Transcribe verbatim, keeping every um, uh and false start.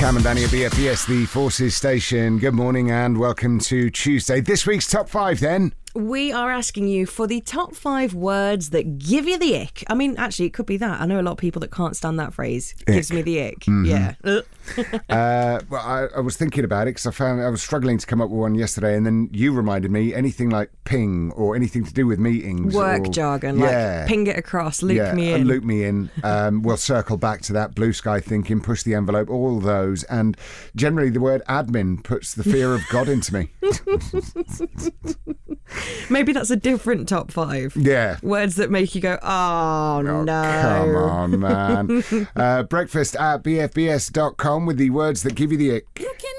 Cam and Danny at B F B S, the Forces Station. Good morning and welcome to Tuesday. This week's top five then. We are asking you for the top five words that give you the ick. I mean, actually, it could be that. I know a lot of people that can't stand that phrase. Ick. Gives me the ick. Mm-hmm. Yeah. uh, well, I, I was thinking about it because I found I was struggling to come up with one yesterday, and then you reminded me anything like ping or anything to do with meetings. Work or, jargon, yeah. like ping it across, loop yeah, me in. Loop me in. Um, we'll circle back to that. Blue sky thinking, push the envelope, all those. And generally the word admin puts the fear of God into me. Maybe that's a different top five. Yeah. Words that make you go, oh, Oh, no. come on, man. uh, breakfast at B F B S dot com with the words that give you the ick.